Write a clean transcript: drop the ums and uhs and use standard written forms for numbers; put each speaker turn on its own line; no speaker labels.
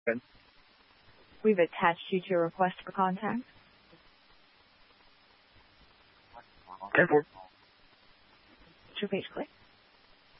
Good.
We've attached you to a request for contact.
10-4.
What's your page click?